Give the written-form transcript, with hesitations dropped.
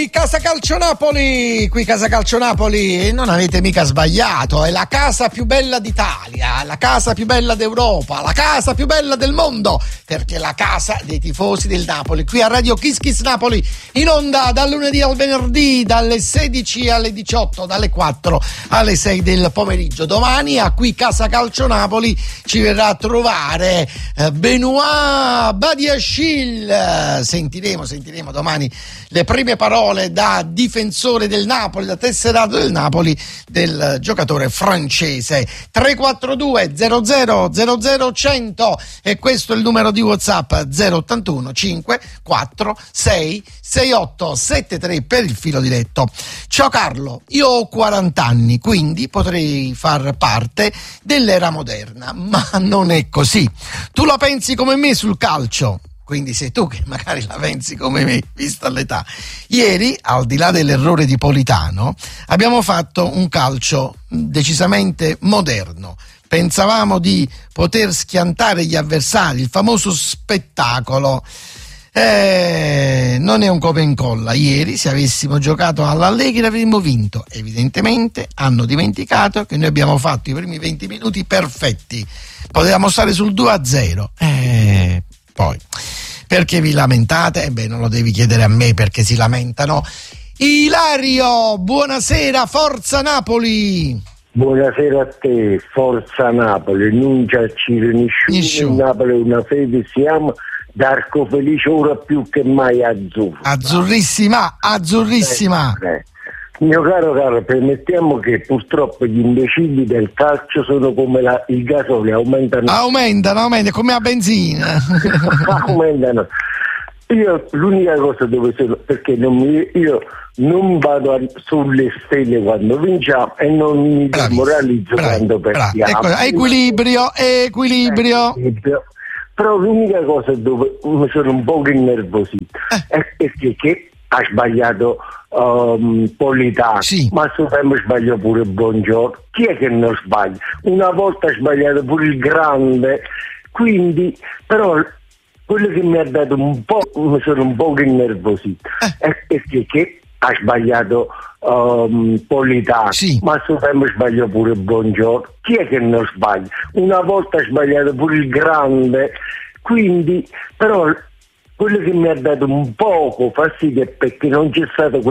Qui Casa Calcio Napoli, e non avete mica sbagliato, è la casa più bella d'Italia, la casa più bella d'Europa, la casa più bella del mondo, perché è la casa dei tifosi del Napoli. Qui a Radio Kiss Kiss Napoli, in onda dal lunedì al venerdì, dalle 16 alle 18, dalle 4 alle 6 del pomeriggio. Domani a Qui Casa Calcio Napoli ci verrà a trovare Benoît Badiashile. Sentiremo domani le prime parole da difensore del Napoli, da tesserato del Napoli, del giocatore francese. 342 00 100 e questo è il numero di WhatsApp, 081 546 68 73 per il filo diretto. Ciao Carlo, io ho 40 anni, quindi potrei far parte dell'era moderna, ma non è così. Tu la pensi come me sul calcio? Quindi sei tu che magari la pensi come me, vista l'età. Ieri, al di là dell'errore di Politano, abbiamo fatto un calcio decisamente moderno. Pensavamo di poter schiantare gli avversari, il famoso spettacolo. Non è un copia e incolla. Ieri, se avessimo giocato all'Allegri, avremmo vinto. Evidentemente hanno dimenticato che noi abbiamo fatto i primi 20 minuti perfetti. Potevamo stare sul 2-0. Poi, perché vi lamentate? Non lo devi chiedere a me perché si lamentano. Ilario, buonasera, forza Napoli! Buonasera a te, forza Napoli, non c'è nessuno, Napoli è una fede, siamo d'arco felice ora più che mai azzurro. Azzurrissima! Mio caro, permettiamo che purtroppo gli imbecilli del calcio sono come il gasolio, aumentano, come la benzina. Aumentano. Io l'unica cosa dove sono, perché io non vado sulle stelle quando vinciamo e non mi demoralizzo quando perdiamo. Equilibrio. Però l'unica cosa dove mi sono un po' innervosito è perché ha sbagliato Politano, ma a suo tempo sbagliò pure Buongiorno. Chi è che non sbaglia? Una volta ha sbagliato pure il Grande, quindi però quello che mi ha dato un po', mi sono un po' innervosito è perché ha sbagliato Politano, ma a suo tempo sbagliò pure Buongiorno. Chi è che non sbaglia? Una volta ha sbagliato pure il Grande, quindi però quello che mi ha dato un poco fastidio è perché non c'è stato